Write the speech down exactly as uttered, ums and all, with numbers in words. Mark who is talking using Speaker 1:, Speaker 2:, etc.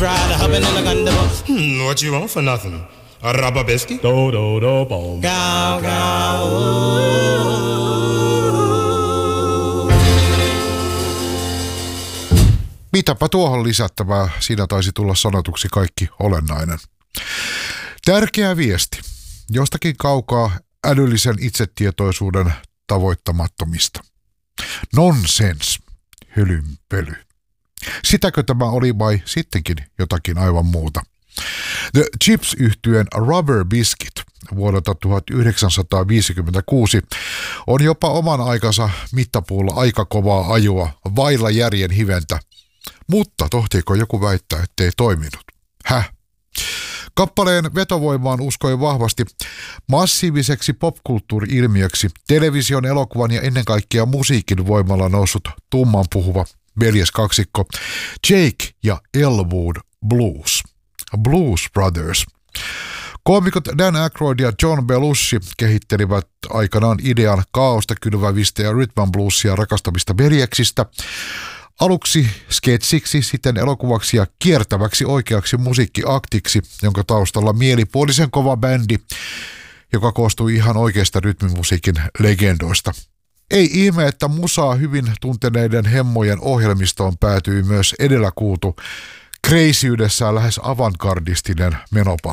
Speaker 1: ride, hopping in the gondola.
Speaker 2: Hmm, what you want for nothing? A rubber biscuit?
Speaker 3: Do do do boom.
Speaker 1: Gow, gow, ooh.
Speaker 4: Mitäpä tuohon lisättävää, siinä taisi tulla sanotuksi kaikki olennainen. Tärkeä viesti. Jostakin kaukaa älyllisen itsetietoisuuden tavoittamattomista. Nonsens, hölynpöly. Sitäkö tämä oli vai sittenkin jotakin aivan muuta? The Chips-yhtyeen Rubber Biscuit vuodelta tuhatyhdeksänsataaviisikymmentäkuusi on jopa oman aikansa mittapuulla aika kovaa ajoa vailla järjen hiventä. Mutta tohtiiko joku väittää, ettei toiminut? Häh? Kappaleen vetovoimaan uskoi vahvasti massiiviseksi popkulttuuri-ilmiöksi television, elokuvan ja ennen kaikkea musiikin voimalla noussut tummanpuhuva veljeskaksikko Jake ja Elwood Blues. Blues Brothers. Koomikot Dan Aykroyd ja John Belushi kehittelivät aikanaan idean kaaosta kylvävistä ja rhythm and bluesia rakastavista veljeksistä. Aluksi sketsiksi, sitten elokuvaksi ja kiertäväksi oikeaksi musiikkiaktiksi, jonka taustalla mielipuolisen kova bändi, joka koostui ihan oikeasta rytmimusiikin legendoista. Ei ihme, että musaa hyvin tunteneiden hemmojen ohjelmistoon päätyi myös edellä kuultu kreisyydessään lähes avantgardistinen menopala.